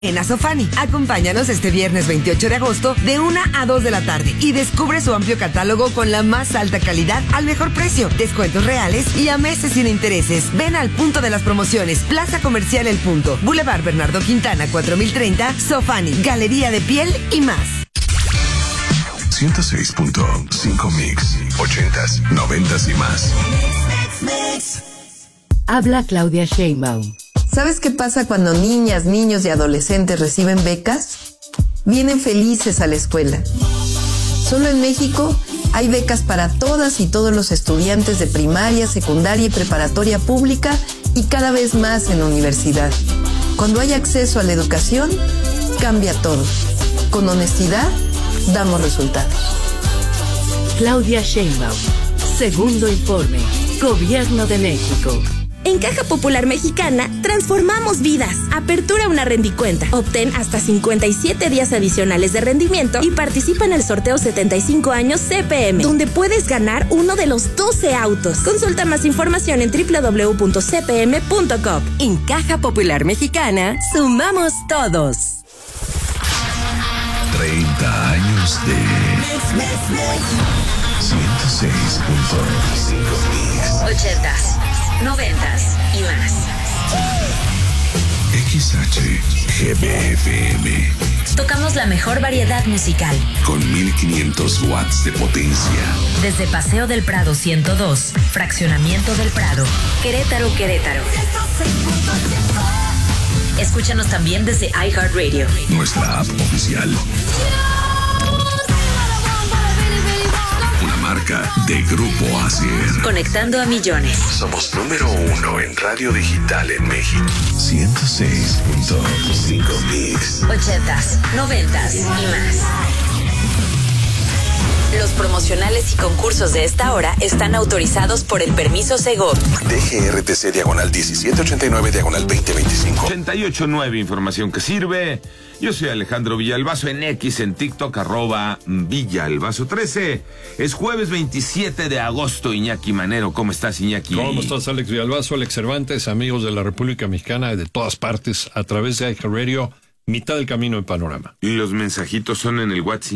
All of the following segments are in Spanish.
En Azofani, acompáñanos este viernes 28 de agosto de 1 a 2 de la tarde y descubre su amplio catálogo con la más alta calidad al mejor precio, descuentos reales y a meses sin intereses. Ven al punto de las promociones, Plaza Comercial El Punto, Boulevard Bernardo Quintana 4030, Sofani, Galería de Piel y más. 106.5 Mix, 80s, 90s y más. Habla Claudia Sheinbaum. ¿Sabes qué pasa cuando niñas, niños y adolescentes reciben becas? Vienen felices a la escuela. Solo en México hay becas para todas y todos los estudiantes de primaria, secundaria y preparatoria pública y cada vez más en la universidad. Cuando hay acceso a la educación, cambia todo. Con honestidad, damos resultados. Claudia Sheinbaum. Segundo informe. Gobierno de México. En Caja Popular Mexicana, transformamos vidas. Apertura una rendicuenta. Obtén hasta 57 días adicionales de rendimiento y participa en el sorteo 75 años CPM, donde puedes ganar uno de los 12 autos. Consulta más información en www.cpm.com. En Caja Popular Mexicana, sumamos todos. 30 años de 106.5 Mix. 80s, 90s y más. XHGBFM. Tocamos la mejor variedad musical. Con 1500 watts de potencia. Desde Paseo del Prado 102, Fraccionamiento del Prado, Querétaro, Querétaro. Escúchanos también desde iHeartRadio. Nuestra app oficial. Una marca de Grupo Asier. Conectando a millones. Somos número 1 en radio digital en México. 106.5 Mix. 80s, 90s y más. Los promocionales y concursos de esta hora están autorizados por el permiso Segov. DGRTC /1789/2025. 88.9, información que sirve. Yo soy Alejandro Villalbazo en X, en TikTok, @Villalbazo13. Es jueves 27 de agosto, Iñaki Manero. ¿Cómo estás, Iñaki? ¿Cómo estás, Alex Villalbazo, Alex Cervantes, amigos de la República Mexicana de todas partes, a través de iHeartRadio, mitad del camino en Panorama? Y los mensajitos son en el WhatsApp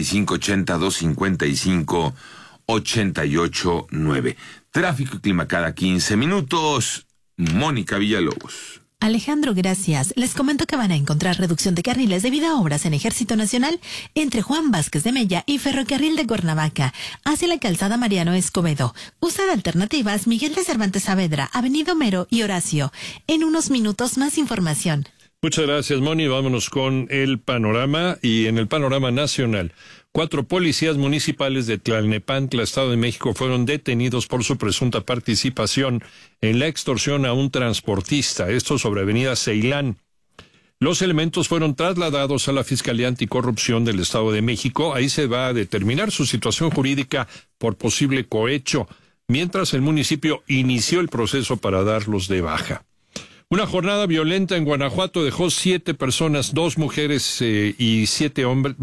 5580-255-889. Tráfico y clima cada 15 minutos. Mónica Villalobos. Alejandro, gracias. Les comento que van a encontrar reducción de carriles debido a obras en Ejército Nacional entre Juan Vázquez de Mella y Ferrocarril de Cuernavaca hacia la calzada Mariano Escobedo. Usa de alternativas Miguel de Cervantes Saavedra, Avenida Homero y Horacio. En unos minutos más información. Muchas gracias, Moni. Vámonos con el panorama. Y en el panorama nacional, 4 policías municipales de Tlalnepantla, Estado de México, fueron detenidos por su presunta participación en la extorsión a un transportista, esto sobre Avenida Ceilán. Los elementos fueron trasladados a la Fiscalía Anticorrupción del Estado de México. Ahí se va a determinar su situación jurídica por posible cohecho, mientras el municipio inició el proceso para darlos de baja. Una jornada violenta en Guanajuato dejó 7 personas, 2 mujeres y 7 hombres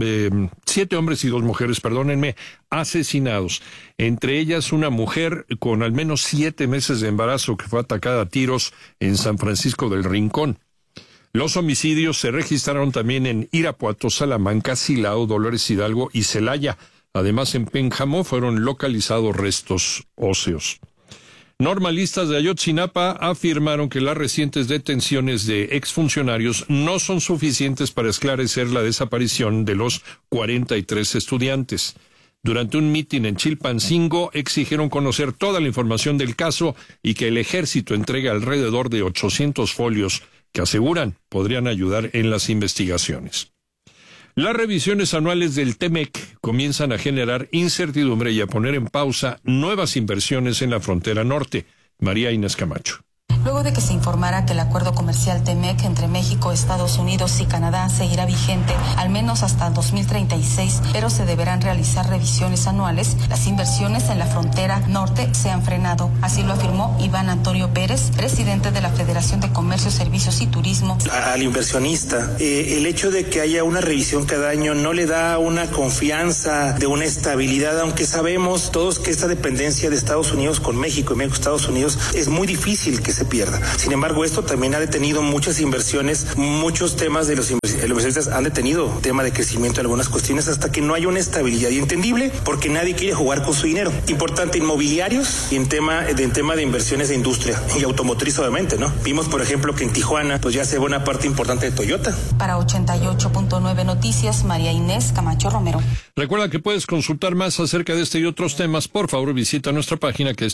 y 2 mujeres, asesinados. Entre ellas una mujer con al menos 7 meses de embarazo que fue atacada a tiros en San Francisco del Rincón. Los homicidios se registraron también en Irapuato, Salamanca, Silao, Dolores Hidalgo y Celaya. Además, en Pénjamo fueron localizados restos óseos. Normalistas de Ayotzinapa afirmaron que las recientes detenciones de exfuncionarios no son suficientes para esclarecer la desaparición de los 43 estudiantes. Durante un mitin en Chilpancingo exigieron conocer toda la información del caso y que el ejército entregue alrededor de 800 folios que aseguran podrían ayudar en las investigaciones. Las revisiones anuales del TEMEC comienzan a generar incertidumbre y a poner en pausa nuevas inversiones en la frontera norte. María Inés Camacho. Luego de que se informara que el acuerdo comercial TEMEC entre México, Estados Unidos y Canadá seguirá vigente al menos hasta 2036, pero se deberán realizar revisiones anuales, las inversiones en la frontera norte se han frenado. Así lo afirmó Iván Antonio Pérez, presidente de la Federación de Comercio, Servicios y Turismo. Al inversionista, el hecho de que haya una revisión cada año no le da una confianza de una estabilidad, aunque sabemos todos que esta dependencia de Estados Unidos con México y México Estados Unidos es muy difícil que se pierda. Sin embargo, esto también ha detenido muchas inversiones, muchos temas de los inversionistas han detenido tema de crecimiento en algunas cuestiones hasta que no haya una estabilidad, y entendible porque nadie quiere jugar con su dinero. Importante, inmobiliarios y en tema de inversiones de industria y automotriz, obviamente, ¿no? Vimos, por ejemplo, que en Tijuana pues ya se ve una parte importante de Toyota. Para 88.9 Noticias, María Inés Camacho Romero. Recuerda que puedes consultar más acerca de este y otros temas. Por favor, visita nuestra página que es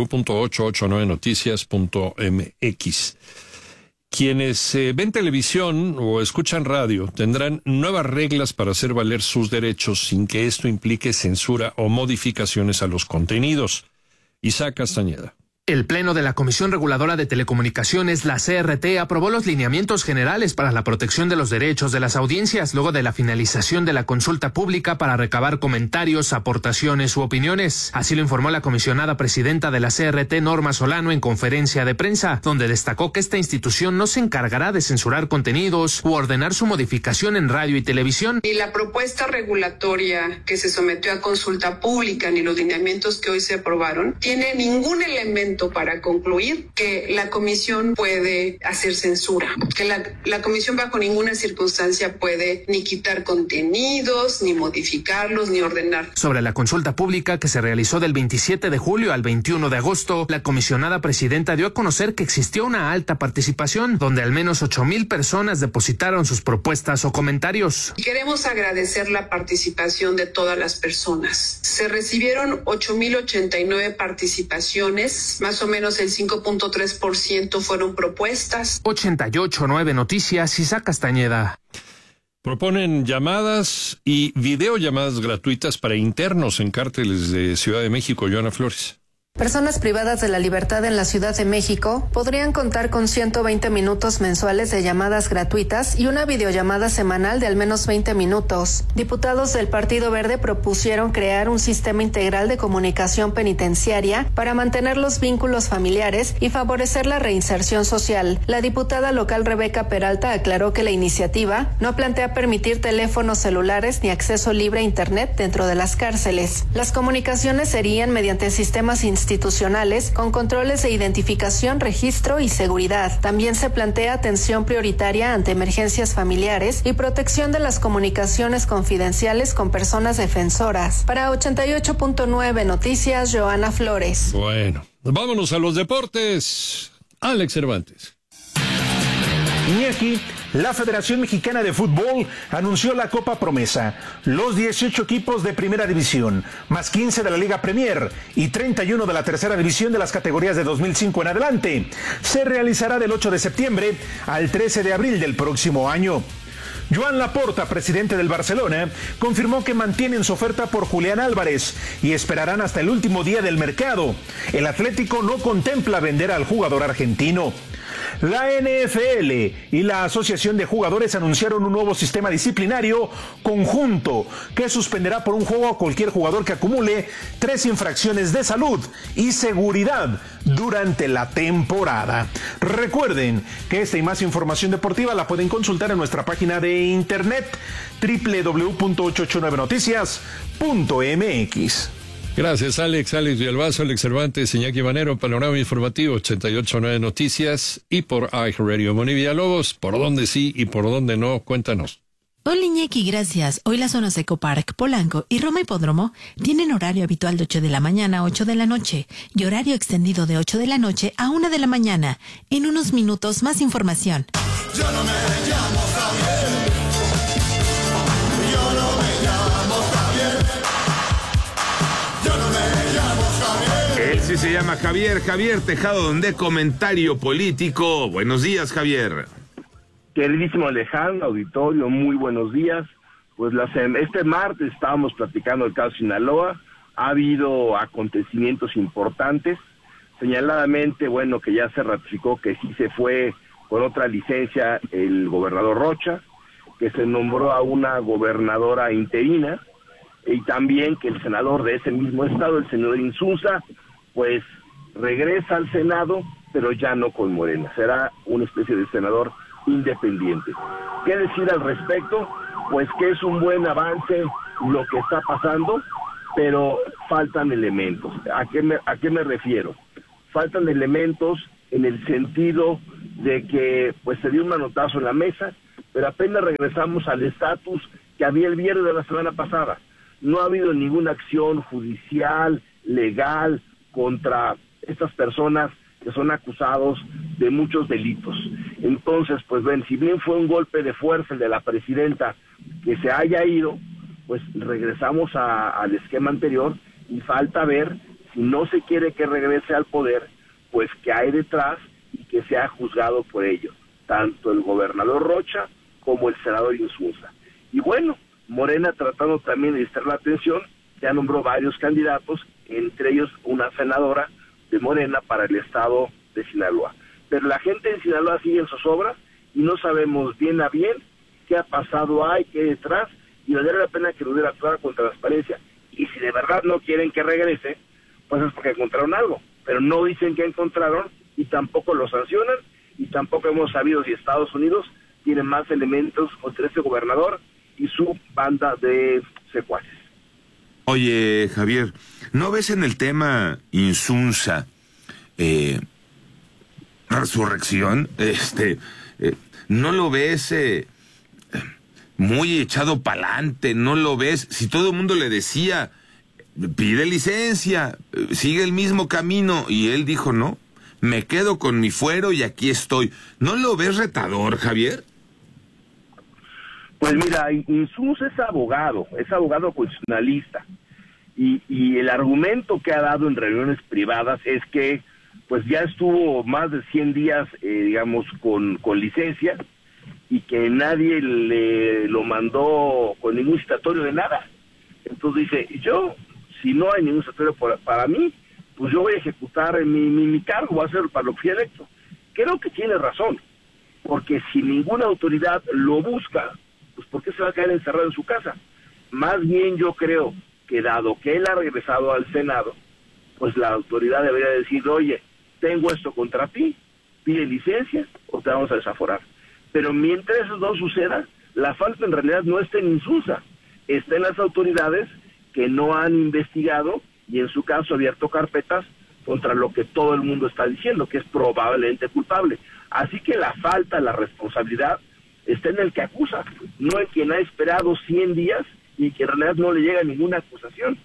www.889noticias.mx. Quienes ven televisión o escuchan radio tendrán nuevas reglas para hacer valer sus derechos sin que esto implique censura o modificaciones a los contenidos. Isaac Castañeda. El Pleno de la Comisión Reguladora de Telecomunicaciones, la CRT, aprobó los lineamientos generales para la protección de los derechos de las audiencias luego de la finalización de la consulta pública para recabar comentarios, aportaciones u opiniones. Así lo informó la comisionada presidenta de la CRT, Norma Solano, en conferencia de prensa, donde destacó que esta institución no se encargará de censurar contenidos u ordenar su modificación en radio y televisión. Ni la propuesta regulatoria que se sometió a consulta pública ni los lineamientos que hoy se aprobaron tiene ningún elemento para concluir que la comisión puede hacer censura, que la comisión bajo ninguna circunstancia puede ni quitar contenidos, ni modificarlos, ni ordenar. Sobre la consulta pública que se realizó del 27 de julio al 21 de agosto, la comisionada presidenta dio a conocer que existió una alta participación, donde al menos 8,000 personas depositaron sus propuestas o comentarios. Queremos agradecer la participación de todas las personas. Se recibieron 8,089 participaciones, más o menos el 5.3% fueron propuestas. 88.9 Noticias, Isaac Castañeda. Proponen llamadas y videollamadas gratuitas para internos en cárteles de Ciudad de México. Joana Flores. Personas privadas de la libertad en la Ciudad de México podrían contar con 120 minutos mensuales de llamadas gratuitas y una videollamada semanal de al menos 20 minutos. Diputados del Partido Verde propusieron crear un sistema integral de comunicación penitenciaria para mantener los vínculos familiares y favorecer la reinserción social. La diputada local Rebeca Peralta aclaró que la iniciativa no plantea permitir teléfonos celulares ni acceso libre a Internet dentro de las cárceles. Las comunicaciones serían mediante sistemas institucionales con controles de identificación, registro y seguridad. También se plantea atención prioritaria ante emergencias familiares y protección de las comunicaciones confidenciales con personas defensoras. Para 88.9 Noticias, Joana Flores. Bueno, vámonos a los deportes. Alex Cervantes. Iñaki, la Federación Mexicana de Fútbol anunció la Copa Promesa. Los 18 equipos de Primera División, más 15 de la Liga Premier y 31 de la Tercera División de las categorías de 2005 en adelante. Se realizará del 8 de septiembre al 13 de abril del próximo año. Joan Laporta, presidente del Barcelona, confirmó que mantienen su oferta por Julián Álvarez y esperarán hasta el último día del mercado. El Atlético no contempla vender al jugador argentino. La NFL y la Asociación de Jugadores anunciaron un nuevo sistema disciplinario conjunto que suspenderá por un juego a cualquier jugador que acumule 3 infracciones de salud y seguridad durante la temporada. Recuerden que esta y más información deportiva la pueden consultar en nuestra página de internet www.889noticias.mx. Gracias, Alex Villalbazo, Alex Cervantes, Iñaki Manero, Panorama Informativo 88.9 Noticias y por iHeartRadio. Moni Villalobos, ¿por dónde sí y por dónde no? Cuéntanos. Hola Iñaki, gracias. Hoy las zonas Eco Park, Polanco y Roma Hipódromo tienen horario habitual de 8 de la mañana a 8 de la noche y horario extendido de 8 de la noche a 1 de la mañana. En unos minutos, más información. Yo no me llamo Javier. Yo no me llamo Javier. Yo no me llamo Javier. Él sí se llama Javier Tejado, de Comentario Político. Buenos días, Javier. Queridísimo Alejandro, auditorio, muy buenos días. Pues este martes estábamos platicando del caso Sinaloa. Ha habido acontecimientos importantes. Señaladamente, bueno, que ya se ratificó que sí se fue con otra licencia el gobernador Rocha, que se nombró a una gobernadora interina, y también que el senador de ese mismo estado, el señor Insunza, pues regresa al Senado, pero ya no con Morena. Será una especie de senador independiente. ¿Qué decir al respecto? Pues que es un buen avance lo que está pasando, pero faltan elementos. ¿A qué me refiero? Faltan elementos en el sentido de que pues se dio un manotazo en la mesa, pero apenas regresamos al estatus que había el viernes de la semana pasada. No ha habido ninguna acción judicial, legal, contra estas personas que son acusados de muchos delitos. Entonces, pues ven, si bien fue un golpe de fuerza el de la presidenta que se haya ido, pues regresamos al esquema anterior y falta ver si no se quiere que regrese al poder, pues qué hay detrás y que sea juzgado por ello, tanto el gobernador Rocha como el senador Insunza. Y bueno, Morena, tratando también de distraer la atención, ya nombró varios candidatos, entre ellos una senadora de Morena para el estado de Sinaloa. Pero la gente en Sinaloa sigue en zozobra y no sabemos bien a bien qué ha pasado ahí, qué hay detrás, y valdría la pena que lo hubiera actuado con transparencia. Y si de verdad no quieren que regrese, pues es porque encontraron algo, pero no dicen que encontraron y tampoco lo sancionan, y tampoco hemos sabido si Estados Unidos tiene más elementos contra este gobernador y su banda de secuaces. Oye, Javier, ¿no ves en el tema Insunza resurrección? ¿No lo ves muy echado pa'lante? ¿No lo ves? Si todo el mundo le decía, pide licencia, sigue el mismo camino, y él dijo, no, me quedo con mi fuero y aquí estoy. ¿No lo ves retador, Javier? Pues mira, Insunza es abogado constitucionalista, y el argumento que ha dado en reuniones privadas es que pues ya estuvo más de 100 días, digamos, con licencia, y que nadie le lo mandó con ningún citatorio de nada. Entonces dice, yo, si no hay ningún citatorio para mí, pues yo voy a ejecutar mi cargo, voy a hacer para lo que fui electo. Creo que tiene razón, porque si ninguna autoridad lo busca, pues ¿por qué se va a quedar encerrado en su casa? Más bien yo creo que dado que él ha regresado al Senado, pues la autoridad debería decir, oye, tengo esto contra ti, pide licencia o te vamos a desaforar. Pero mientras eso no suceda, la falta en realidad no está en Insunza, está en las autoridades que no han investigado y en su caso abierto carpetas contra lo que todo el mundo está diciendo, que es probablemente culpable. Así que la falta, la responsabilidad está en el que acusa, no en quien ha esperado 100 días y que en realidad no le llega ninguna acusación.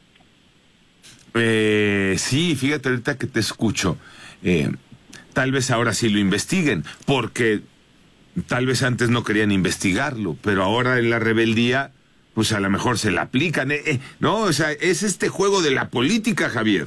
Sí, fíjate ahorita que te escucho. Tal vez ahora sí lo investiguen, porque tal vez antes no querían investigarlo, pero ahora en la rebeldía, pues a lo mejor se la aplican. No, o sea, es este juego de la política, Javier.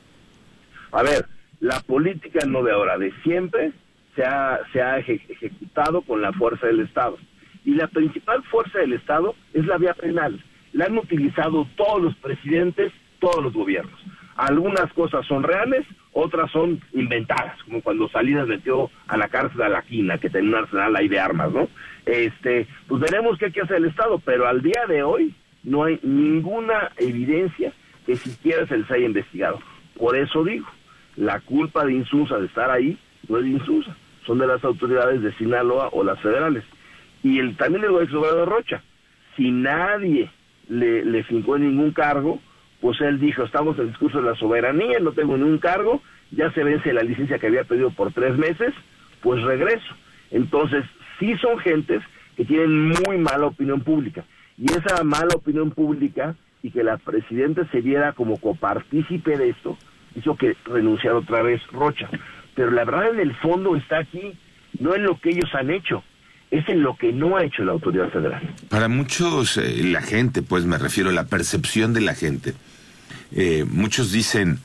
A ver, la política no de ahora, de siempre se ha ejecutado con la fuerza del Estado. Y la principal fuerza del Estado es la vía penal. La han utilizado todos los presidentes, todos los gobiernos. Algunas cosas son reales, otras son inventadas, como cuando Salinas metió a la cárcel a la Quina, que tenía un arsenal ahí de armas, ¿no? Pues veremos qué hay que hacer el Estado, pero al día de hoy no hay ninguna evidencia que siquiera se les haya investigado. Por eso digo, la culpa de Insunza de estar ahí no es de Insunza, son de las autoridades de Sinaloa o las federales. Y también el gobernador Rocha, si nadie le fincó ningún cargo, pues él dijo, estamos en el discurso de la soberanía, no tengo ningún cargo, ya se vence la licencia que había pedido por 3 meses, pues regreso. Entonces, sí son gentes que tienen muy mala opinión pública, y esa mala opinión pública, y que la presidenta se viera como copartícipe de esto, hizo que renunciara otra vez Rocha. Pero la verdad en el fondo está aquí, no en lo que ellos han hecho, es en lo que no ha hecho la autoridad federal. Para muchos, la gente, pues me refiero a la percepción de la gente, muchos dicen,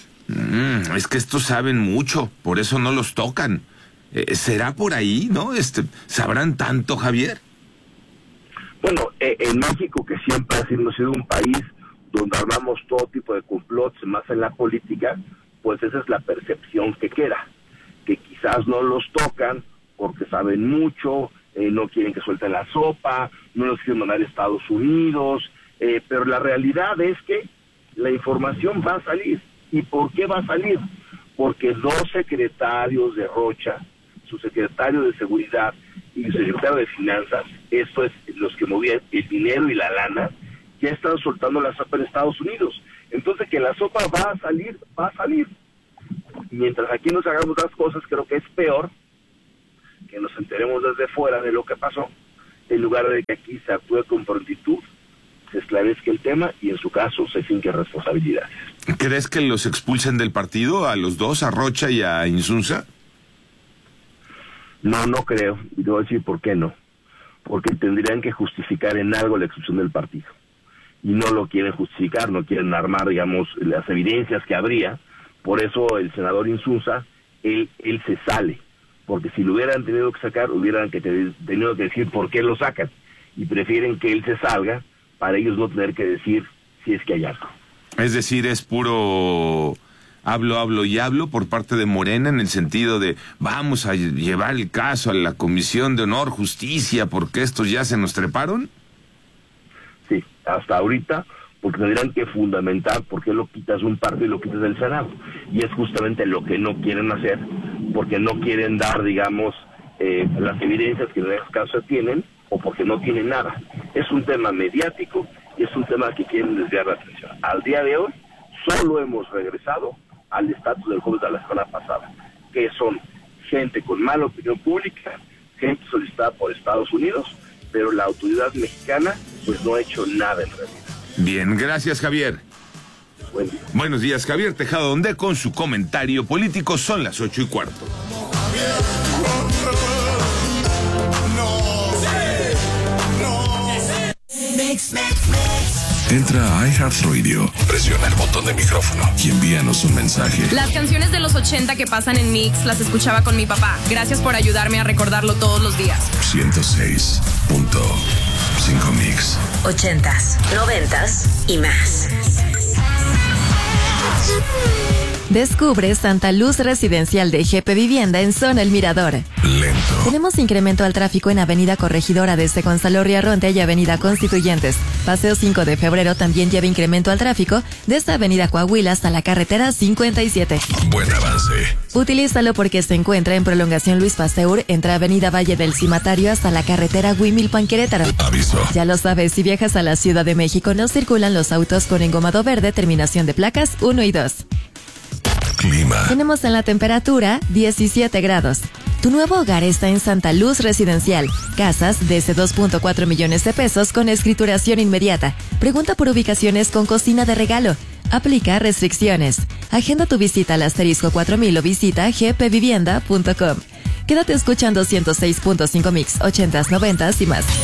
es que estos saben mucho, por eso no los tocan. ¿Será por ahí, no? ¿Sabrán tanto, Javier? Bueno, en México, que siempre ha sido un país donde armamos todo tipo de complots, más en la política, pues esa es la percepción que queda, que quizás no los tocan porque saben mucho, no quieren que suelten la sopa, no los quieren mandar a Estados Unidos, pero la realidad es que la información va a salir. ¿Y por qué va a salir? Porque 2 secretarios de Rocha, su secretario de Seguridad y su secretario de Finanzas, esto es los que movían el dinero y la lana, ya están soltando la sopa en Estados Unidos. Entonces que la sopa va a salir, va a salir. Mientras aquí nos hagamos las cosas, creo que es peor que nos enteremos desde fuera de lo que pasó, en lugar de que aquí se actúe con prontitud, se esclarezca el tema y en su caso se finque responsabilidades. ¿Crees que los expulsen del partido a los dos, a Rocha y a Insunza? No, no creo, y te voy a decir por qué no. Porque tendrían que justificar en algo la expulsión del partido. Y no lo quieren justificar, no quieren armar, digamos, las evidencias que habría. Por eso el senador Insunza, él se sale. Porque si lo hubieran tenido que sacar, hubieran tenido que decir por qué lo sacan. Y prefieren que él se salga para ellos no tener que decir si es que hay algo. Es decir, es puro hablo por parte de Morena, en el sentido de vamos a llevar el caso a la Comisión de Honor, Justicia, porque estos ya se nos treparon. Sí, hasta ahorita, porque tendrían que fundamentar por qué lo quitas de un partido y lo quitas del Senado. Y es justamente lo que no quieren hacer, porque no quieren dar, digamos, las evidencias que en este caso tienen, o porque no tienen nada. Es un tema mediático y es un tema que quieren desviar la atención. Al día de hoy, solo hemos regresado al estatus del jueves de la semana pasada, que son gente con mala opinión pública, gente solicitada por Estados Unidos, pero la autoridad mexicana pues no ha hecho nada en realidad. Bien, gracias, Javier. Buen día. Buenos días, Javier Tejado Donde con su comentario político. Son las 8:15. Entra a iHeartRadio, presiona el botón de micrófono y envíanos un mensaje. Las canciones de los 80 que pasan en Mix las escuchaba con mi papá. Gracias por ayudarme a recordarlo todos los días. 106.5 Mix. 80s, 90s y más. Descubre Santa Luz Residencial de GP Vivienda en Zona El Mirador. Lento. Tenemos incremento al tráfico en Avenida Corregidora desde Gonzalo Riarronte y Avenida Constituyentes. Paseo 5 de Febrero también lleva incremento al tráfico desde Avenida Coahuila hasta la carretera 57. Buen avance. Utilízalo porque se encuentra en prolongación Luis Pasteur entre Avenida Valle del Cimatario hasta la carretera Huimilpan Querétaro. Aviso. Ya lo sabes, si viajas a la Ciudad de México no circulan los autos con engomado verde, terminación de placas 1 y 2. Clima. Tenemos en la temperatura 17 grados. Tu nuevo hogar está en Santa Luz Residencial. Casas desde 2.4 millones de pesos con escrituración inmediata. Pregunta por ubicaciones con cocina de regalo. Aplica restricciones. Agenda tu visita al asterisco 4000 o visita gpvivienda.com. Quédate escuchando 106.5 Mix, 80s, 90s y más.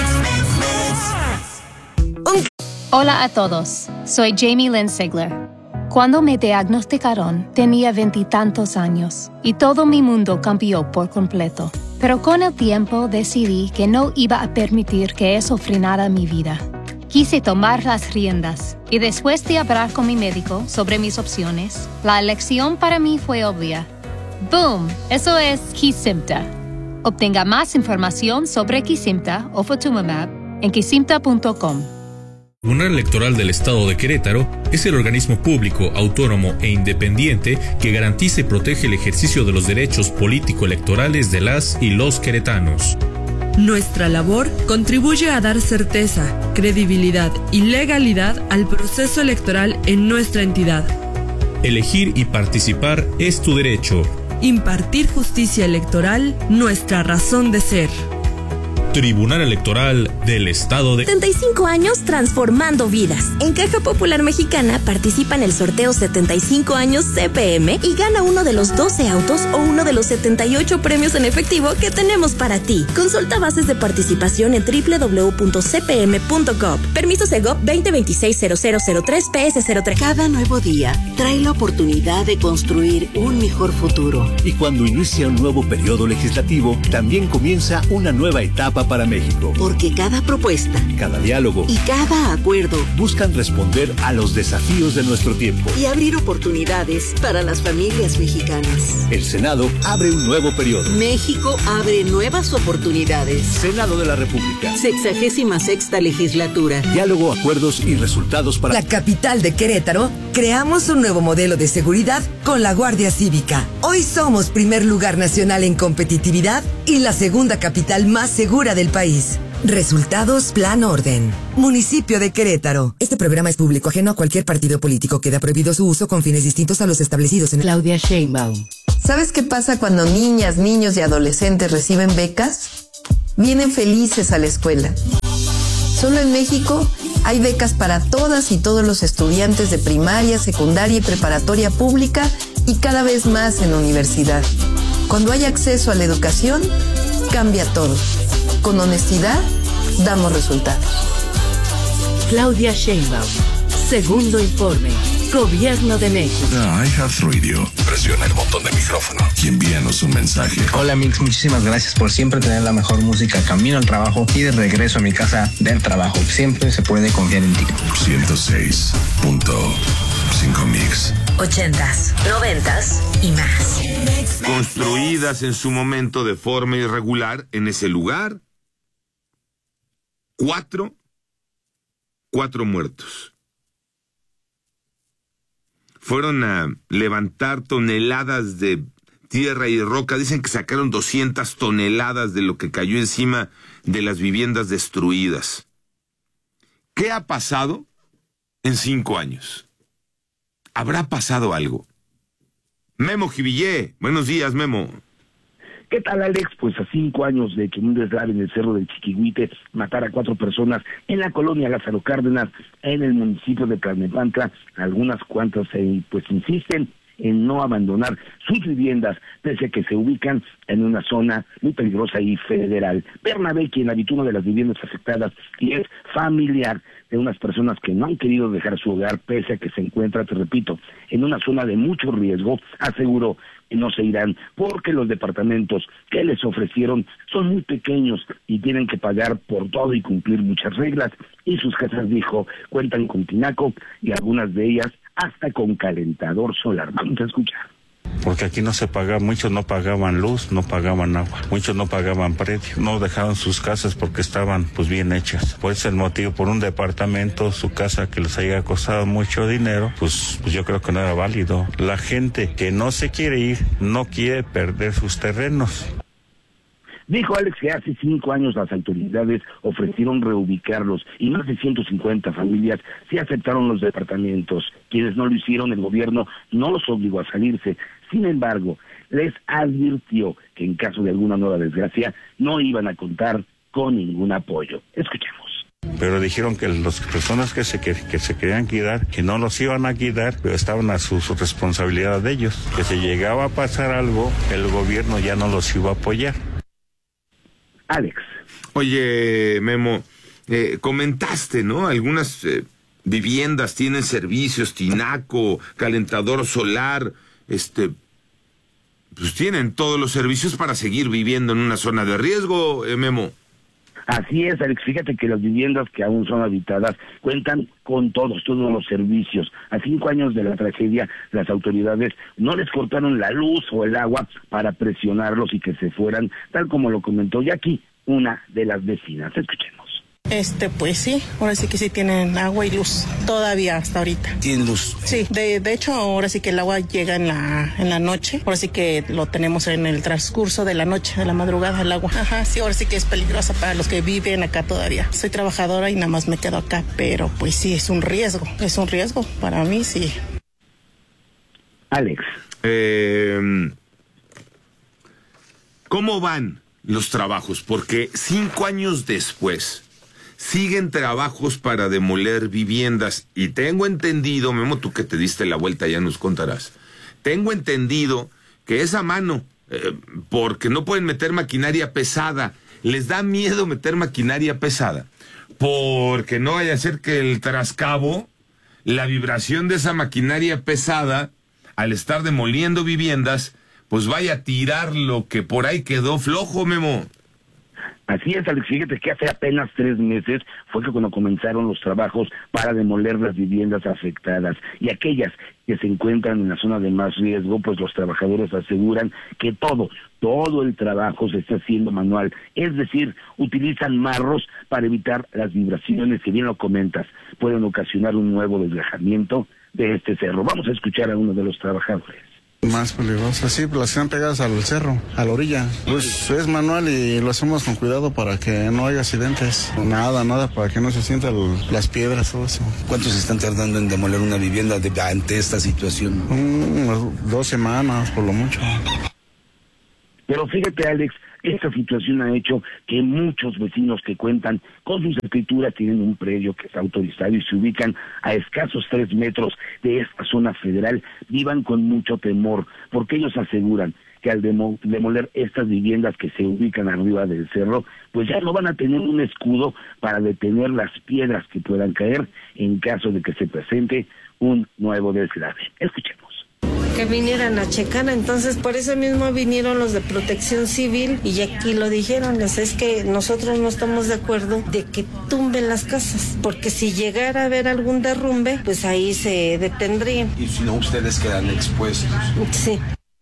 Hola a todos, soy Jamie Lynn Sigler. Cuando me diagnosticaron, tenía 20 y tantos años y todo mi mundo cambió por completo. Pero con el tiempo decidí que no iba a permitir que eso frenara mi vida. Quise tomar las riendas y después de hablar con mi médico sobre mis opciones, la elección para mí fue obvia. ¡Boom! Eso es Kesimpta. Obtenga más información sobre Kesimpta o Ofatumumab en kesimpta.com. El Tribunal Electoral del Estado de Querétaro es el organismo público, autónomo e independiente que garantiza y protege el ejercicio de los derechos político-electorales de las y los queretanos. Nuestra labor contribuye a dar certeza, credibilidad y legalidad al proceso electoral en nuestra entidad. Elegir y participar es tu derecho. Impartir justicia electoral, nuestra razón de ser. Tribunal Electoral del Estado de... 75 años transformando vidas. En Caja Popular Mexicana participa en el sorteo 75 años CPM y gana uno de los 12 autos o uno de los 78 premios en efectivo que tenemos para ti. Consulta bases de participación en www.cpm.gov. Permiso Segov 2026-0003-PS03. Cada nuevo día trae la oportunidad de construir un mejor futuro. Y cuando inicia un nuevo periodo legislativo, también comienza una nueva etapa para México. Porque cada propuesta, cada diálogo y cada acuerdo buscan responder a los desafíos de nuestro tiempo y abrir oportunidades para las familias mexicanas. El Senado abre un nuevo periodo. México abre nuevas oportunidades. Senado de la República. 66ª legislatura. Diálogo, acuerdos y resultados para la capital de Querétaro. Creamos un nuevo modelo de seguridad con la Guardia Cívica. Hoy somos primer lugar nacional en competitividad y la segunda capital más segura del país. Resultados Plan Orden. Municipio de Querétaro. Este programa es público ajeno a cualquier partido político. Queda prohibido su uso con fines distintos a los establecidos en Claudia Sheinbaum. ¿Sabes qué pasa cuando niñas, niños y adolescentes reciben becas? Vienen felices a la escuela. Solo en México hay becas para todas y todos los estudiantes de primaria, secundaria y preparatoria pública y cada vez más en universidad. Cuando hay acceso a la educación, cambia todo. Con honestidad, damos resultados. Claudia Sheinbaum. Segundo informe. Gobierno de México. iHeartRadio. Presiona el botón de micrófono y envíanos un mensaje. Hola Mix, muchísimas gracias por siempre tener la mejor música camino al trabajo y de regreso a mi casa del trabajo. Siempre se puede confiar en ti. 106.5 Mix. 80s, 90s y más. Construidas en su momento de forma irregular en ese lugar. 4 muertos. Fueron a levantar toneladas de tierra y roca. Dicen que sacaron 200 toneladas de lo que cayó encima de las viviendas destruidas. ¿Qué ha pasado en 5 años? ¿Habrá pasado algo? Memo Jivillé. Buenos días, Memo. ¿Qué tal, Alex? Pues a 5 años de que un deslave en el Cerro del Chiquihuite matara a 4 personas en la colonia Lázaro Cárdenas, en el municipio de Tlalnepantla, algunas cuantas pues insisten en no abandonar sus viviendas, pese a que se ubican en una zona muy peligrosa y federal. Bernabé, quien habitó una de las viviendas afectadas y es familiar de unas personas que no han querido dejar su hogar, pese a que se encuentra, te repito, en una zona de mucho riesgo, aseguró que no se irán porque los departamentos que les ofrecieron son muy pequeños y tienen que pagar por todo y cumplir muchas reglas, y sus casas, dijo, cuentan con tinaco y algunas de ellas hasta con calentador solar. Vamos a escuchar. Porque aquí no se pagaba, muchos no pagaban luz, no pagaban agua, muchos no pagaban predio, no dejaban sus casas porque estaban pues bien hechas. Por ese motivo, por un departamento, su casa que les haya costado mucho dinero, pues yo creo que no era válido. La gente que no se quiere ir, no quiere perder sus terrenos. Dijo Alex que hace 5 años las autoridades ofrecieron reubicarlos y más de 150 familias sí aceptaron los departamentos. Quienes no lo hicieron, el gobierno no los obligó a salirse. Sin embargo, les advirtió que en caso de alguna nueva desgracia no iban a contar con ningún apoyo. Escuchemos. Pero dijeron que las personas que se querían quedar, que no los iban a quedar, pero estaban a su responsabilidad de ellos. Que si llegaba a pasar algo, el gobierno ya no los iba a apoyar. Alex. Oye, Memo, comentaste, ¿no? Algunas viviendas tienen servicios, tinaco, calentador solar, pues tienen todos los servicios para seguir viviendo en una zona de riesgo, Memo. Así es, Alex, fíjate que las viviendas que aún son habitadas cuentan con todos los servicios. A 5 años de la tragedia, las autoridades no les cortaron la luz o el agua para presionarlos y que se fueran, tal como lo comentó Jackie, una de las vecinas. Escuchemos. Pues sí, ahora sí que sí tienen agua y luz, todavía hasta ahorita. ¿Tienen luz? Sí, de hecho ahora sí que el agua llega en la noche, ahora sí que lo tenemos en el transcurso de la noche, de la madrugada el agua. Ajá, sí, ahora sí que es peligrosa para los que viven acá todavía. Soy trabajadora y nada más me quedo acá, pero pues sí, es un riesgo para mí, sí. Alex. ¿Cómo van los trabajos? Porque 5 años después siguen trabajos para demoler viviendas y tengo entendido, Memo, tú que te diste la vuelta ya nos contarás, tengo entendido que esa mano, porque no pueden meter maquinaria pesada, les da miedo meter maquinaria pesada, porque no vaya a ser que el trascabo, la vibración de esa maquinaria pesada, al estar demoliendo viviendas, pues vaya a tirar lo que por ahí quedó flojo, Memo. Así es, Alex, fíjate que hace apenas 3 meses fue que cuando comenzaron los trabajos para demoler las viviendas afectadas y aquellas que se encuentran en la zona de más riesgo, pues los trabajadores aseguran que todo el trabajo se está haciendo manual, es decir, utilizan marros para evitar las vibraciones que bien lo comentas, pueden ocasionar un nuevo desgajamiento de este cerro. Vamos a escuchar a uno de los trabajadores. Más peligrosas, sí, las que están pegadas al cerro, a la orilla. Pues es manual y lo hacemos con cuidado para que no haya accidentes. Nada, para que no se sientan las piedras, todo eso. ¿Cuánto se están tardando en demoler una vivienda ante esta situación? 2 semanas, por lo mucho. Pero fíjate, Alex, esta situación ha hecho que muchos vecinos que cuentan con sus escrituras tienen un predio que está autorizado y se ubican a escasos 3 metros de esta zona federal, vivan con mucho temor, porque ellos aseguran que al demoler estas viviendas que se ubican arriba del cerro, pues ya no van a tener un escudo para detener las piedras que puedan caer en caso de que se presente un nuevo deslave. Escuchemos. Que vinieran a checar, entonces por eso mismo vinieron los de Protección Civil y aquí lo dijeron, es que nosotros no estamos de acuerdo de que tumben las casas, porque si llegara a haber algún derrumbe, pues ahí se detendrían. Y si no, ustedes quedan expuestos. Sí.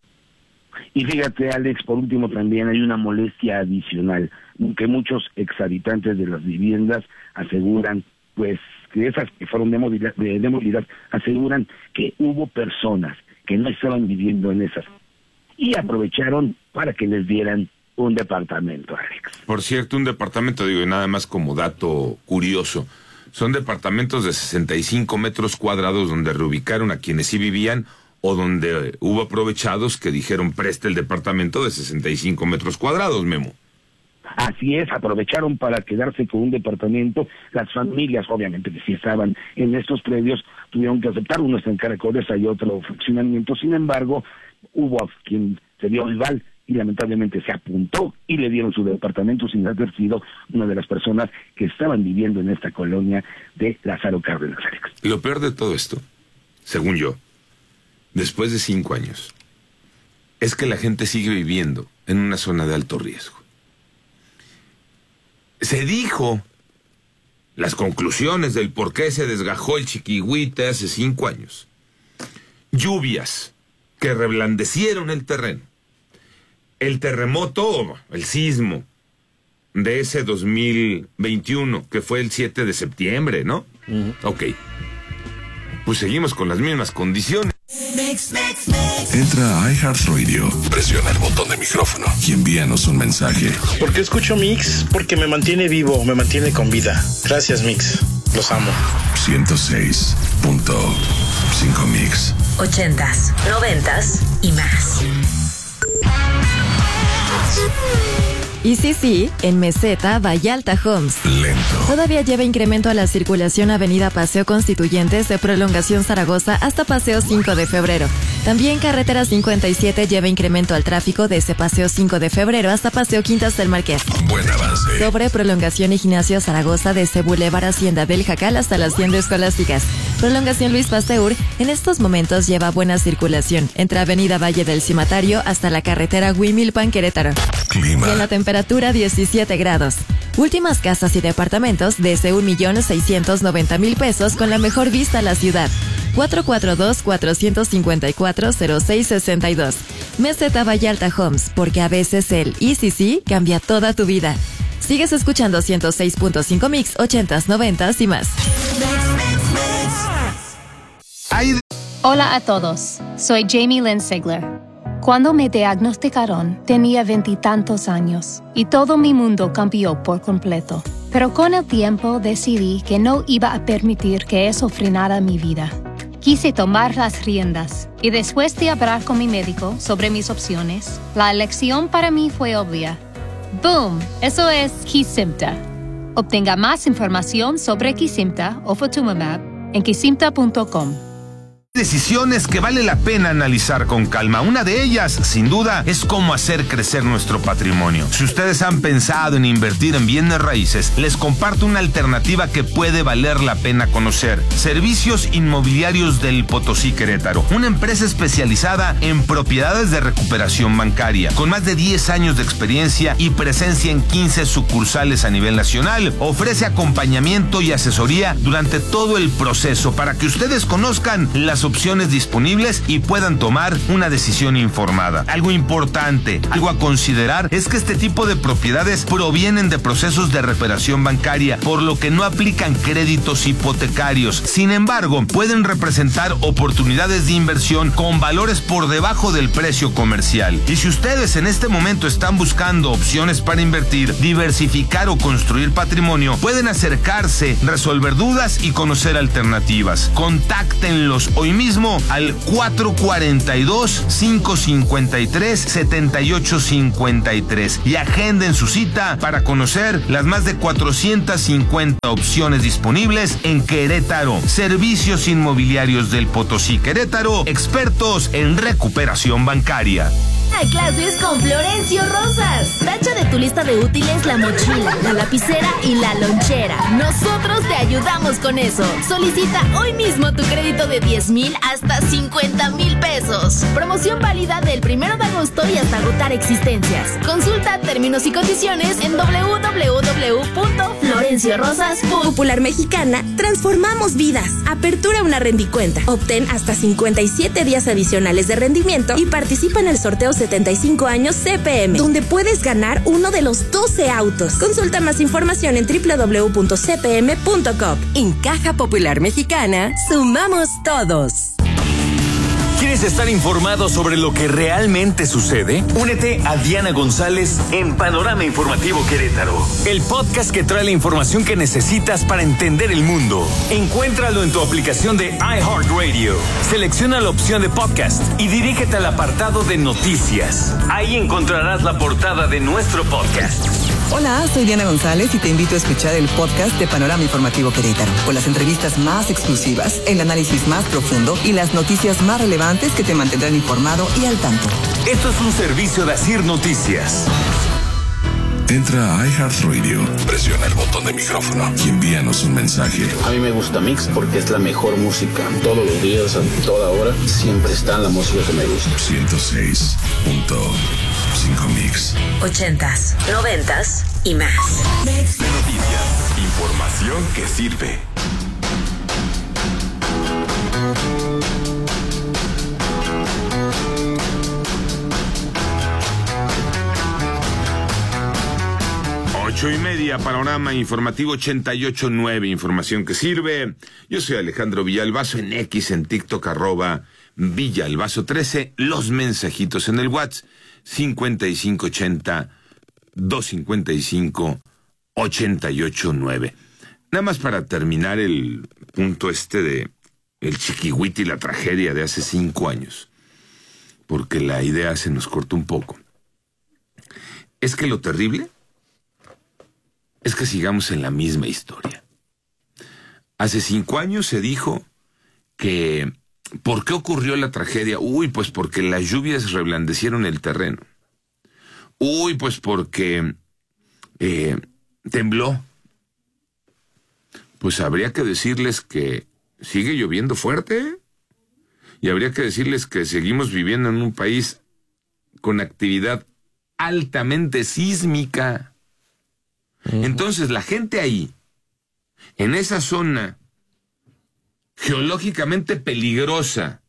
Y fíjate, Alex, por último también hay una molestia adicional, que muchos exhabitantes de las viviendas aseguran, pues, que esas que fueron demolidas, aseguran que hubo personas que no estaban viviendo en esas y aprovecharon para que les dieran un departamento, Alex. Por cierto, un departamento, digo, nada más como dato curioso, son departamentos de 65 metros cuadrados donde reubicaron a quienes sí vivían o donde hubo aprovechados que dijeron preste el departamento de 65 metros cuadrados, Memo. Así es, aprovecharon para quedarse con un departamento. Las familias, obviamente, que sí estaban en estos predios, tuvieron que aceptar. Uno está en Caracoles, hay otro funcionamiento. Sin embargo, hubo quien se dio rival y lamentablemente se apuntó y le dieron su departamento sin haber sido una de las personas que estaban viviendo en esta colonia de Lázaro Cárdenas, Alex. Lo peor de todo esto, según yo, después de 5 años, es que la gente sigue viviendo en una zona de alto riesgo. Se dijo las conclusiones del por qué se desgajó el Chiquihuite hace 5 años. Lluvias que reblandecieron el terreno. El terremoto, el sismo de ese 2021, que fue el 7 de septiembre, ¿no? Ok. Pues seguimos con las mismas condiciones. Entra a iHeartRadio, presiona el botón de micrófono y envíanos un mensaje. ¿Por qué escucho Mix? Porque me mantiene vivo, me mantiene con vida. Gracias, Mix. Los amo. 106.5 Mix. 80s, 90s y más. Y sí, en Meseta, Vallalta Homes. Lento. Todavía lleva incremento a la circulación Avenida Paseo Constituyentes de Prolongación Zaragoza hasta Paseo 5 de Febrero. También Carretera 57 lleva incremento al tráfico desde Paseo 5 de Febrero hasta Paseo Quintas del Marqués. Buen avance. Sobre Prolongación Ignacio Zaragoza desde Boulevard Hacienda del Jacal hasta las Tiendas Escolásticas. Prolongación Luis Pasteur en estos momentos lleva buena circulación entre Avenida Valle del Cimatario hasta la carretera Huimilpan Querétaro. Clima. Y en la temperatura 17 grados. Últimas casas y departamentos desde 1,690,000 pesos con la mejor vista a la ciudad. 442-454-0662. Meseta Vallalta Homes, porque a veces el ECC cambia toda tu vida. Sigues escuchando 106.5 Mix, 80s, 90s y más. Hola a todos, soy Jamie Lynn Sigler. Cuando me diagnosticaron, tenía 20 y tantos años y todo mi mundo cambió por completo. Pero con el tiempo decidí que no iba a permitir que eso frenara mi vida. Quise tomar las riendas y después de hablar con mi médico sobre mis opciones, la elección para mí fue obvia. ¡Boom! Eso es Kesimpta. Obtenga más información sobre Kesimpta o Ofatumumab en kesimpta.com. Decisiones que vale la pena analizar con calma. Una de ellas, sin duda, es cómo hacer crecer nuestro patrimonio. Si ustedes han pensado en invertir en bienes raíces, les comparto una alternativa que puede valer la pena conocer. Servicios Inmobiliarios del Potosí Querétaro, una empresa especializada en propiedades de recuperación bancaria, con más de 10 años de experiencia y presencia en 15 sucursales a nivel nacional. Ofrece acompañamiento y asesoría durante todo el proceso para que ustedes conozcan las opciones disponibles y puedan tomar una decisión informada. Algo importante, algo a considerar es que este tipo de propiedades provienen de procesos de recuperación bancaria, por lo que no aplican créditos hipotecarios. Sin embargo, pueden representar oportunidades de inversión con valores por debajo del precio comercial. Y si ustedes en este momento están buscando opciones para invertir, diversificar o construir patrimonio, pueden acercarse, resolver dudas y conocer alternativas. Contáctenlos hoy mismo al 442-553-7853 y agenden su cita para conocer las más de 450 opciones disponibles en Querétaro. Servicios Inmobiliarios del Potosí Querétaro, expertos en recuperación bancaria. A clases con Florencio Rosas. Tacha de tu lista de útiles la mochila, la lapicera y la lonchera. Nosotros te ayudamos con eso. Solicita hoy mismo tu crédito de 10,000 hasta 50,000 pesos. Promoción válida del 1 de agosto y hasta agotar existencias. Consulta términos y condiciones en www.florenciorosas.com. Popular Mexicana, transformamos vidas. Apertura una rendicuenta. Obtén hasta 57 días adicionales de rendimiento y participa en el sorteo 75 años CPM, donde puedes ganar uno de los 12 autos. Consulta más información en www.cpm.com. En Caja Popular Mexicana, sumamos todos. ¿Quieres estar informado sobre lo que realmente sucede? Únete a Diana González en Panorama Informativo Querétaro, el podcast que trae la información que necesitas para entender el mundo. Encuéntralo en tu aplicación de iHeartRadio. Selecciona la opción de podcast y dirígete al apartado de noticias. Ahí encontrarás la portada de nuestro podcast. Hola, soy Diana González y te invito a escuchar el podcast de Panorama Informativo Querétaro, con las entrevistas más exclusivas, el análisis más profundo y las noticias más relevantes que te mantendrán informado y al tanto. Esto es un servicio de Asir Noticias. Entra a iHeartRadio, presiona el botón de micrófono y envíanos un mensaje. A mí me gusta Mix porque es la mejor música. Todos los días, a toda hora, siempre está la música que me gusta. 106.5 Mix. 80s, 90s y más. Noticias, información que sirve. Ocho y media, Panorama Informativo 88.9, información que sirve. Yo soy Alejandro Villalbazo, en X, en TikTok, @Villalbazo13, los mensajitos en el WhatsApp, 5580-255-889. Nada más para terminar el punto de el Chiquihuite y la tragedia de hace 5 años, porque la idea se nos cortó un poco. Es que lo terrible es que sigamos en la misma historia. Hace 5 años se dijo que ¿por qué ocurrió la tragedia? Pues porque las lluvias reblandecieron el terreno. Pues porque tembló. Pues habría que decirles que sigue lloviendo fuerte y habría que decirles que seguimos viviendo en un país con actividad altamente sísmica. Entonces la gente ahí, en esa zona geológicamente peligrosa,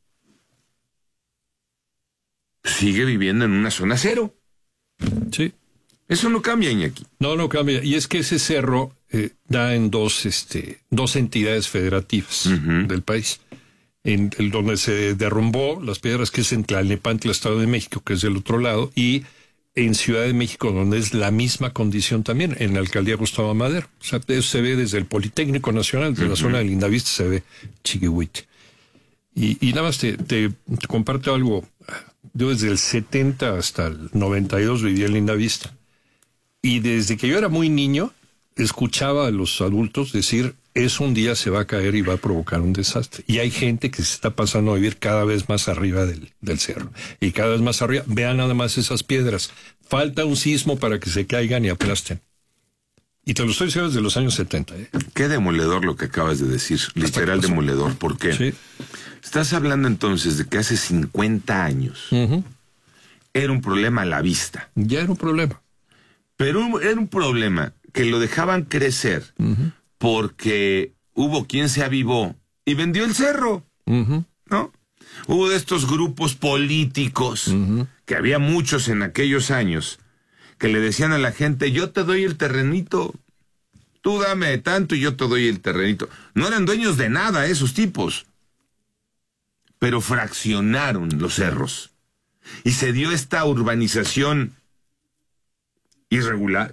sigue viviendo en una zona cero. Sí. Eso no cambia, Iñaki. No cambia. Y es que ese cerro da en dos entidades federativas del país. En el donde se derrumbó las piedras, que es en Tlalnepantla, Estado de México, que es del otro lado, y en Ciudad de México, donde es la misma condición también, en la alcaldía Gustavo Amadero. O sea, eso se ve desde el Politécnico Nacional, de la zona de Lindavista, se ve Chiquihuite. Y nada más te comparto algo. Yo desde el 70 hasta el 92 vivía en Lindavista. Y desde que yo era muy niño, escuchaba a los adultos decir, un día se va a caer y va a provocar un desastre. Y hay gente que se está pasando a vivir cada vez más arriba del cerro. Y cada vez más arriba, vean nada más esas piedras. Falta un sismo para que se caigan y aplasten. Y te lo estoy diciendo desde los años 70. Qué demoledor lo que acabas de decir. Literal demoledor. ¿Por qué? Sí. Estás hablando entonces de que hace 50 años era un problema a la vista. Ya era un problema. Pero era un problema que lo dejaban crecer porque hubo quien se avivó y vendió el cerro, ¿no? Hubo de estos grupos políticos, que había muchos en aquellos años, que le decían a la gente, yo te doy el terrenito, tú dame tanto y yo te doy el terrenito. No eran dueños de nada esos tipos, pero fraccionaron los cerros. Y se dio esta urbanización irregular.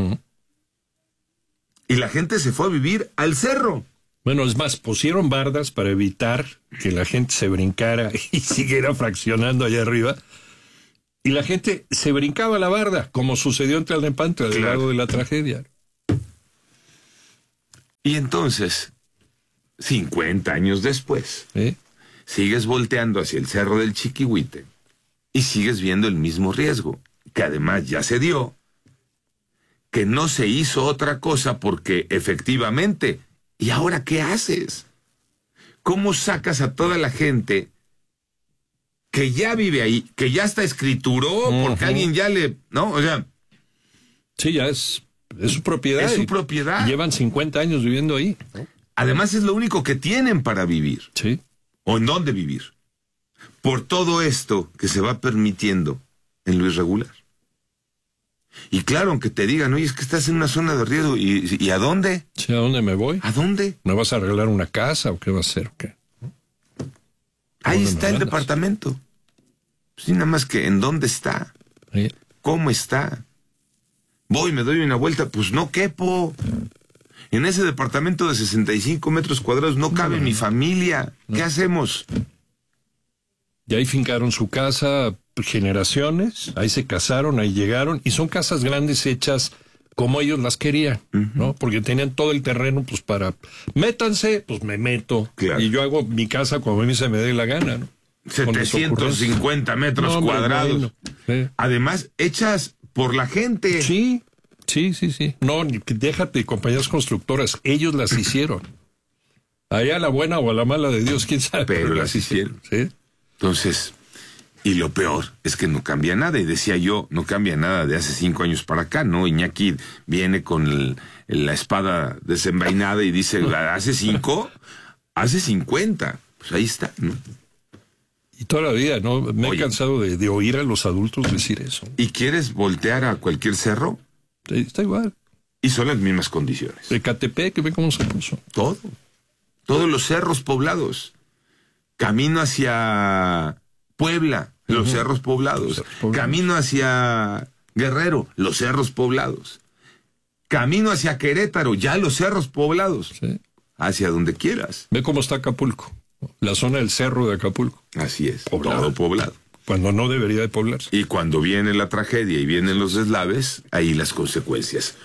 Y la gente se fue a vivir al cerro. Bueno, es más, pusieron bardas para evitar que la gente se brincara y siguiera fraccionando allá arriba. Y la gente se brincaba la barda, como sucedió en Tlalnepantla, del lado de la tragedia. Y entonces, 50 años después, sigues volteando hacia el Cerro del Chiquihuite y sigues viendo el mismo riesgo, que además ya se dio, que no se hizo otra cosa porque efectivamente, ¿y ahora qué haces? ¿Cómo sacas a toda la gente que ya vive ahí, que ya está escrituró porque alguien ya le... ¿no? O sea... Sí, ya es su propiedad. Es su propiedad. Y llevan 50 años viviendo ahí. Además es lo único que tienen para vivir. Sí. O en dónde vivir. Por todo esto que se va permitiendo en lo irregular. Y claro, aunque te digan, oye, es que estás en una zona de riesgo, ¿y a dónde? Sí, ¿a dónde me voy? ¿A dónde? ¿Me vas a arreglar una casa o qué vas a hacer? ¿Qué? Ahí está el departamento. Sí, nada más que ¿en dónde está? Sí. ¿Cómo está? Voy, me doy una vuelta, pues no quepo. En ese departamento de 65 metros cuadrados no cabe mi familia. ¿Qué hacemos? Y ahí fincaron su casa generaciones, ahí se casaron, ahí llegaron, y son casas grandes hechas como ellos las querían, ¿no? Porque tenían todo el terreno, pues para, métanse, pues me meto. Claro. Y yo hago mi casa como a mí se me dé la gana, ¿no? 750 metros cuadrados. Bueno. Además, hechas por la gente. Sí. No, déjate, compañías constructoras, ellos las hicieron. Allá a la buena o a la mala de Dios, quién sabe. Pero las hicieron. Sí. Entonces, y lo peor es que no cambia nada. Y decía yo, no cambia nada de hace 5 años para acá, ¿no? Iñaki viene con la espada desenvainada y dice, ¿hace 5? Hace 50. Pues ahí está, ¿no? Y toda la vida, ¿no? Me he cansado de oír a los adultos decir eso. ¿Y quieres voltear a cualquier cerro? Sí, está igual. Y son las mismas condiciones. Ecatepec, ve cómo se puso. Todo. Todos los cerros poblados. Camino hacia Puebla, los cerros poblados. Camino hacia Guerrero, los cerros poblados. Camino hacia Querétaro, ya los cerros poblados. Sí. Hacia donde quieras. Ve cómo está Acapulco. La zona del cerro de Acapulco. Así es, todo poblado. Cuando no debería de poblarse. Y cuando viene la tragedia y vienen los deslaves, ahí las consecuencias.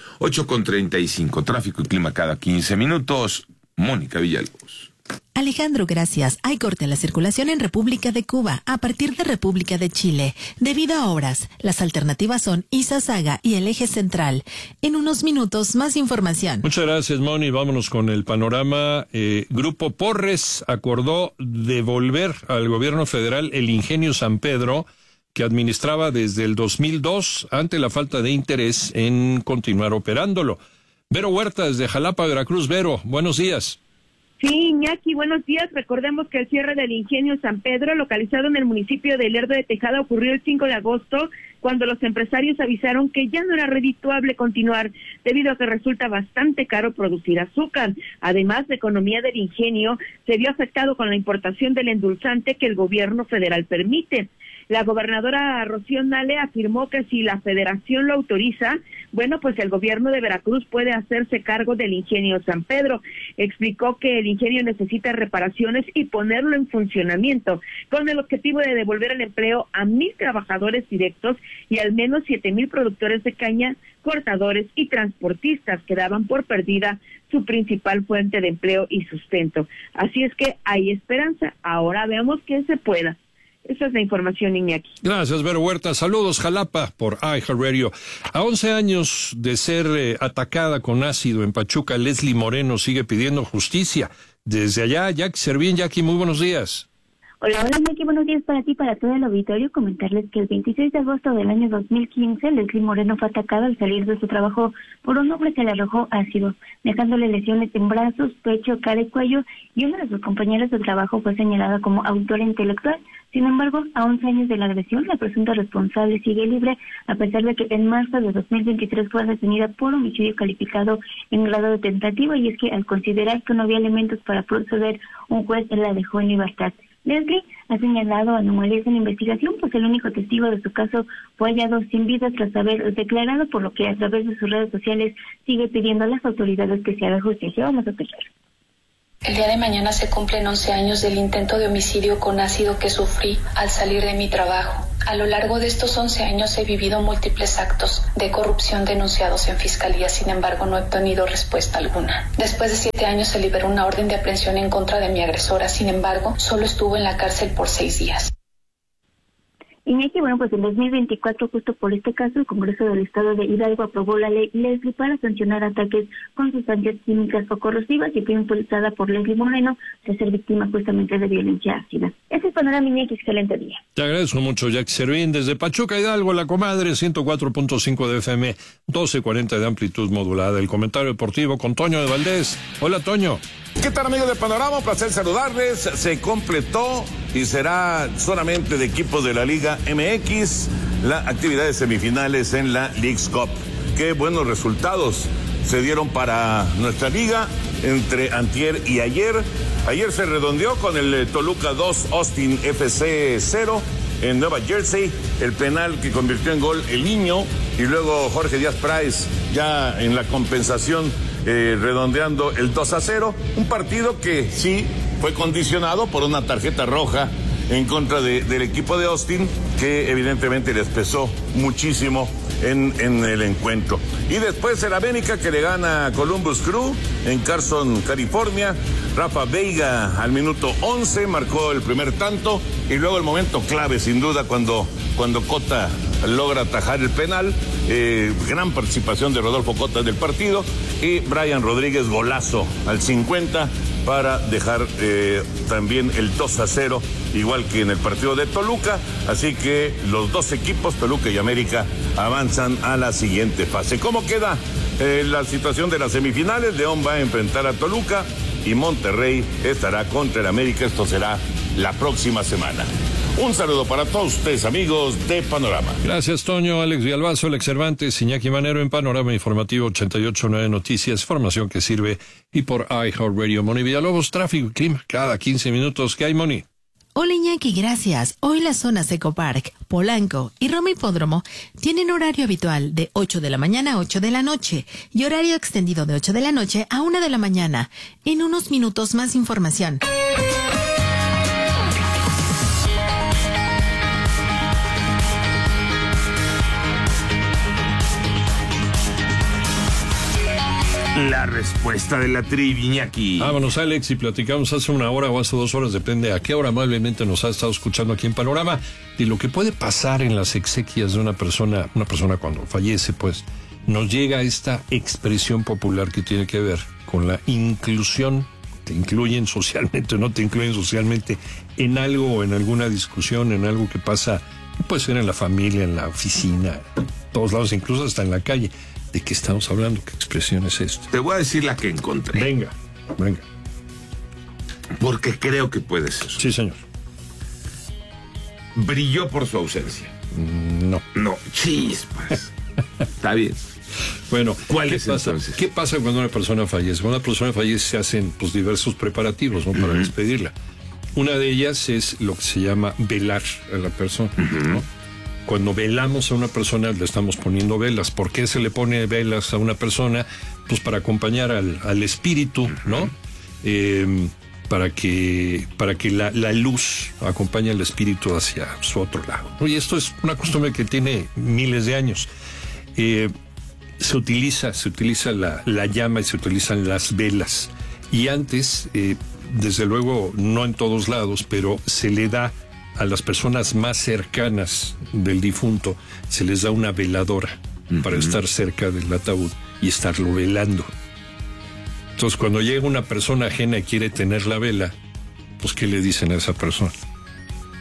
8:35, tráfico y clima cada 15 minutos. Mónica Villalobos. Alejandro, gracias. Hay corte en la circulación en República de Cuba, a partir de República de Chile. Debido a obras, las alternativas son Izazaga y el eje central. En unos minutos, más información. Muchas gracias, Moni. Vámonos con el panorama. Grupo Porres acordó devolver al gobierno federal el Ingenio San Pedro, que administraba desde el 2002, ante la falta de interés en continuar operándolo. Vero Huerta, desde Jalapa, Veracruz. Vero, buenos días. Sí, Iñaki, buenos días. Recordemos que el cierre del Ingenio San Pedro, localizado en el municipio de Lerdo de Tejada, ocurrió el 5 de agosto, cuando los empresarios avisaron que ya no era redituable continuar, debido a que resulta bastante caro producir azúcar. Además, la economía del ingenio se vio afectado con la importación del endulzante que el gobierno federal permite. La gobernadora Rocío Nale afirmó que si la federación lo autoriza, bueno, pues el gobierno de Veracruz puede hacerse cargo del Ingenio San Pedro. Explicó que el ingenio necesita reparaciones y ponerlo en funcionamiento, con el objetivo de devolver el empleo a 1,000 trabajadores directos y al menos 7,000 productores de caña, cortadores y transportistas que daban por perdida su principal fuente de empleo y sustento. Así es que hay esperanza. Ahora veamos que se pueda. Esa es la información, Iñaki. Gracias, Vero Huerta. Saludos, Jalapa, por iHeartRadio. A 11 años de ser atacada con ácido en Pachuca, Leslie Moreno sigue pidiendo justicia. Desde allá, Jackie Servín. Jackie, muy buenos días. Hola, Miki, buenos días para ti, para todo el auditorio. Comentarles que el 26 de agosto del año 2015, Leslie Moreno fue atacada al salir de su trabajo por un hombre que le arrojó ácido, dejándole lesiones en brazos, pecho, cara y cuello, y una de sus compañeras de trabajo fue señalada como autora intelectual. Sin embargo, a 11 años de la agresión, la presunta responsable sigue libre, a pesar de que en marzo de 2023 fue detenida por homicidio calificado en grado de tentativa, y es que al considerar que no había elementos para proceder, un juez la dejó en libertad. Leslie ha señalado anomalías en la investigación, pues el único testigo de su caso fue hallado sin vida tras haber declarado, por lo que a través de sus redes sociales sigue pidiendo a las autoridades que se haga justicia. Vamos a escuchar. El día de mañana se cumplen 11 años del intento de homicidio con ácido que sufrí al salir de mi trabajo. A lo largo de estos 11 años he vivido múltiples actos de corrupción denunciados en fiscalía, sin embargo no he obtenido respuesta alguna. Después de 7 años se liberó una orden de aprehensión en contra de mi agresora, sin embargo solo estuvo en la cárcel por 6 días. Iñaki, bueno, pues en 2024, justo por este caso, el Congreso del Estado de Hidalgo aprobó la ley Leslie para sancionar ataques con sustancias químicas o corrosivas, y fue impulsada por Leslie Moreno de ser víctima justamente de violencia ácida. Ese es Panorama, Iñaki, excelente día. Te agradezco mucho, Jackie Servín, desde Pachuca, Hidalgo, la comadre, 104.5 de FM, 1240 de amplitud modulada. El comentario deportivo con Toño de Valdés. Hola, Toño. ¿Qué tal, amigos de Panorama? Un placer saludarles. Se completó y será solamente de equipos de la Liga MX la actividad de semifinales en la Leagues Cup. Qué buenos resultados se dieron para nuestra liga entre antier y ayer. Ayer se redondeó con el Toluca 2, Austin FC 0 en Nueva Jersey. El penal que convirtió en gol el Niño, y luego Jorge Díaz Price ya en la compensación redondeando el 2-0, un partido que sí fue condicionado por una tarjeta roja en contra del equipo de Austin, que evidentemente les pesó muchísimo en el encuentro. Y después el América, que le gana a Columbus Crew en Carson, California. Rafa Veiga al minuto 11 marcó el primer tanto, y luego el momento clave sin duda cuando Cota logra atajar el penal. Gran participación de Rodolfo Cota del partido, y Brian Rodríguez golazo al 50 para dejar también el 2-0, igual que en el partido de Toluca. Así que los dos equipos, Toluca y América, avanzan a la siguiente fase. ¿Cómo queda la situación de las semifinales? León va a enfrentar a Toluca y Monterrey estará contra el América. Esto será la próxima semana. Un saludo para todos ustedes, amigos de Panorama. Gracias, Toño. Alex Villalbazo, Alex Cervantes, Iñaki Manero en Panorama Informativo 88.9 Noticias, formación que sirve, y por iHeartRadio. Moni Villalobos, tráfico y clima cada 15 minutos. ¿Qué hay, Moni? Hola, Iñaki, gracias. Hoy las zonas Eco Park, Polanco y Roma Hipódromo tienen horario habitual de 8 de la mañana a 8 de la noche y horario extendido de 8 de la noche a 1 de la mañana. En unos minutos más información. La respuesta de la trivia, Iñaki. Vámonos, Alex, y platicamos hace una hora o hace 2 horas, depende a qué hora amablemente nos ha estado escuchando aquí en Panorama, de lo que puede pasar en las exequias de una persona cuando fallece. Pues nos llega esta expresión popular que tiene que ver con la inclusión. Te incluyen socialmente o no te incluyen socialmente en algo, o en alguna discusión, en algo que pasa, puede ser en la familia, en la oficina, en todos lados, incluso hasta en la calle. ¿De qué estamos hablando? ¿Qué expresión es esta? Te voy a decir la que encontré. Venga. Porque creo que puede ser. Sí, señor. Brilló por su ausencia. No, chispas. Está bien. Bueno, ¿cuál es entonces? ¿Qué pasa cuando una persona fallece? Cuando una persona fallece se hacen diversos preparativos, ¿no? Para despedirla. Una de ellas es lo que se llama velar a la persona, ¿no? Cuando velamos a una persona le estamos poniendo velas. ¿Por qué se le pone velas a una persona? Pues para acompañar al espíritu, ¿no? Para que la luz acompañe al espíritu hacia su otro lado. Y esto es una costumbre que tiene miles de años. Se utiliza la llama y se utilizan las velas. Y antes, desde luego, no en todos lados, pero se le da a las personas más cercanas del difunto, se les da una veladora para estar cerca del ataúd y estarlo velando. Entonces, cuando llega una persona ajena y quiere tener la vela, pues, ¿qué le dicen a esa persona?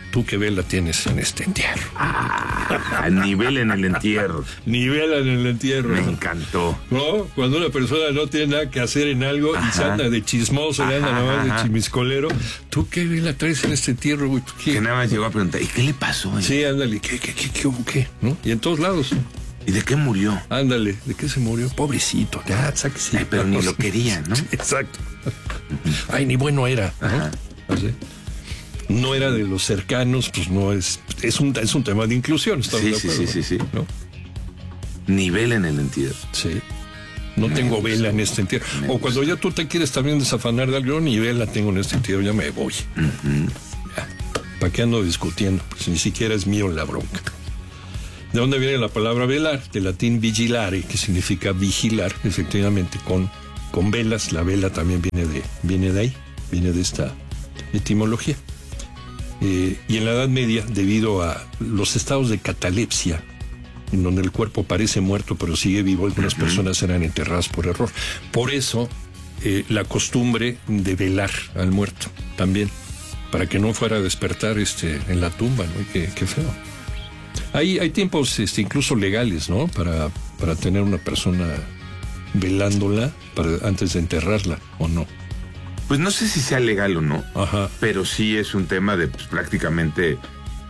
¿Tú qué vela tienes en este entierro? Nivel en el entierro. Nivel en el entierro. Me encantó. ¿No? Cuando una persona no tiene nada que hacer en algo y se anda de chismoso, le anda nada más de chimiscolero. ¿Tú qué vela traes en este entierro, güey? Que nada más llegó a preguntar, ¿y qué le pasó? Sí, ándale, ¿qué? ¿No? Y en todos lados. ¿Y de qué murió? Ándale, ¿de qué se murió? Pobrecito, ya, sáquese. Ay, pero ni lo quería, ¿no? Sí, exacto. Ay, ni bueno era, ¿no? Así. No era de los cercanos, pues no es un tema de inclusión, ¿estamos de acuerdo? Sí. ¿No? Nivel en el entierro. Sí. No tengo vela en este entierro. O cuando ya tú te quieres también desafanar de algo, ni vela tengo en este entierro, ya me voy. Ya. ¿Para qué ando discutiendo? Pues ni siquiera es mío la bronca. ¿De dónde viene la palabra velar? Del latín vigilare, que significa vigilar, efectivamente, con velas. La vela también viene de ahí, viene de esta etimología. Y en la Edad Media, debido a los estados de catalepsia, en donde el cuerpo parece muerto pero sigue vivo, algunas personas eran enterradas por error. Por eso, la costumbre de velar al muerto también, para que no fuera a despertar en la tumba, ¿no? Qué feo. Hay tiempos incluso legales, ¿no? Para tener una persona velándola antes de enterrarla, ¿o no? Pues no sé si sea legal o no, pero sí es un tema de prácticamente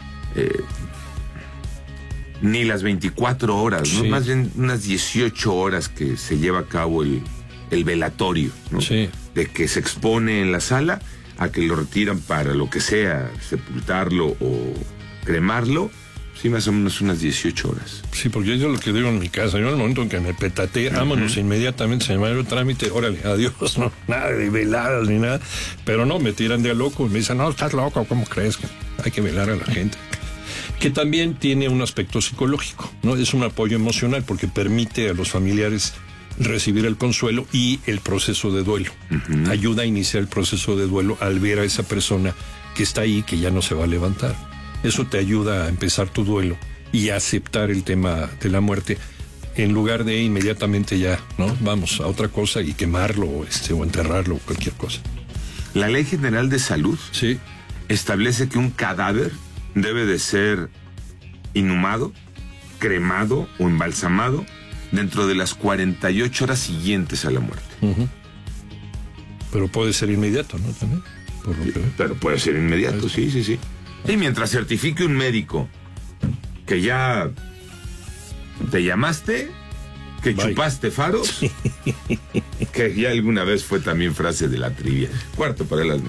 ni las 24 horas, ¿no? Más bien unas 18 horas que se lleva a cabo el velatorio, ¿no? Sí. De que se expone en la sala a que lo retiran para lo que sea, sepultarlo o cremarlo. Sí, más o menos unas 18 horas. Sí, porque yo lo que digo en mi casa, yo en el momento en que me petateé, vámonos inmediatamente, se me va el trámite, órale, adiós, no, nada de veladas ni nada. Pero no, me tiran de a loco y me dicen, no, estás loco, ¿cómo crees que hay que velar a la gente? Que también tiene un aspecto psicológico, ¿no? Es un apoyo emocional porque permite a los familiares recibir el consuelo y el proceso de duelo. Ayuda a iniciar el proceso de duelo al ver a esa persona que está ahí, que ya no se va a levantar. Eso te ayuda a empezar tu duelo y a aceptar el tema de la muerte en lugar de inmediatamente ya, ¿no? Vamos a otra cosa y quemarlo o enterrarlo o cualquier cosa. La Ley General de Salud establece que un cadáver debe de ser inhumado, cremado o embalsamado dentro de las 48 horas siguientes a la muerte. Pero puede ser inmediato, ¿no? También, por lo que... Pero puede ser inmediato, sí. Y mientras certifique un médico que ya te llamaste, que chupaste faros, que ya alguna vez fue también frase de la trivia. 8:45.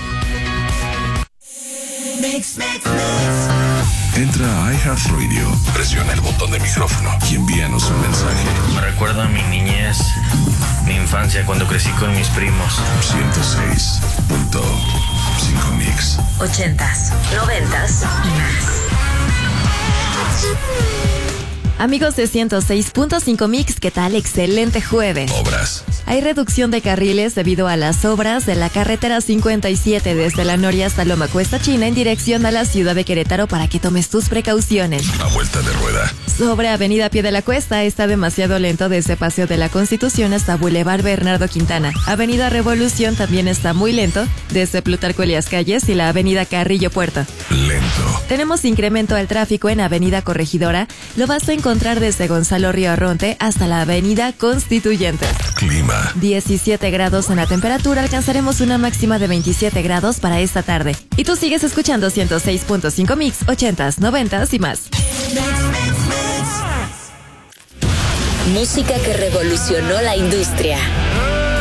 Entra a iHeartRadio, presiona el botón de micrófono y envíanos un mensaje. Me recuerda a mi niñez, mi infancia cuando crecí con mis primos. 106.5 Mix. 80s, 90s y más. Amigos de 106.5 Mix, ¿qué tal? Excelente jueves. Obras. Hay reducción de carriles debido a las obras de la carretera 57 desde La Noria hasta Loma Cuesta China en dirección a la ciudad de Querétaro para que tomes tus precauciones. A vuelta de rueda. Sobre Avenida Pie de la Cuesta está demasiado lento desde Paseo de la Constitución hasta Boulevard Bernardo Quintana. Avenida Revolución también está muy lento desde Plutarco Elías Calles y la Avenida Carrillo Puerto. Lento. Tenemos incremento al tráfico en Avenida Corregidora. Lo vas a encontrar desde Gonzalo Río Arronte hasta la Avenida Constituyentes. Clima. 17 grados en la temperatura, alcanzaremos una máxima de 27 grados para esta tarde. Y tú sigues escuchando 106.5 Mix, 80s, 90s y más. Música que revolucionó la industria.